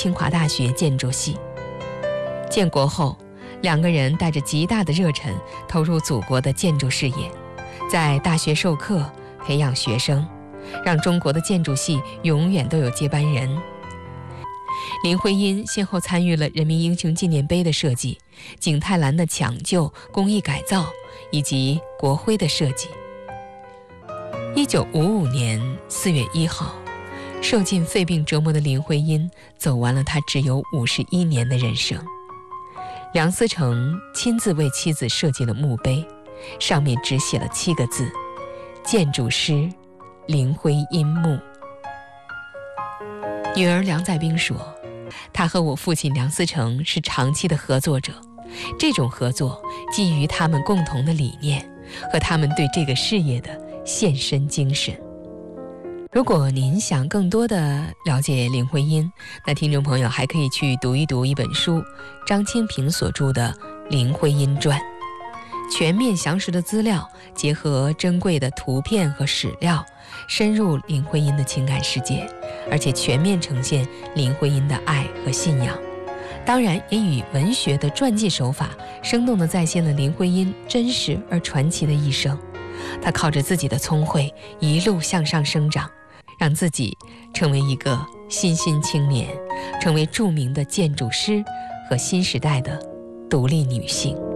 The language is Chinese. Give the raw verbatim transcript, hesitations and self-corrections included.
清华大学建筑系。建国后，两个人带着极大的热忱投入祖国的建筑事业，在大学授课，培养学生，让中国的建筑系永远都有接班人。林徽因先后参与了人民英雄纪念碑的设计、景泰蓝的抢救、工艺改造以及国徽的设计。一九五五年四月一号，受尽肺病折磨的林徽因走完了她只有五十一年的人生。梁思成亲自为妻子设计了墓碑，上面只写了七个字：建筑师林徽因墓。女儿梁再冰说，她和我父亲梁思成是长期的合作者，这种合作基于他们共同的理念和他们对这个事业的献身精神。如果您想更多的了解林徽因，那听众朋友还可以去读一读一本书，张清平所著的《林徽因传》，全面详实的资料结合珍贵的图片和史料，深入林徽因的情感世界，而且全面呈现林徽因的爱和信仰。当然也以文学的传记手法生动地再现了林徽因真实而传奇的一生。她靠着自己的聪慧一路向上生长，让自己成为一个新兴青年，成为著名的建筑师和新时代的独立女性。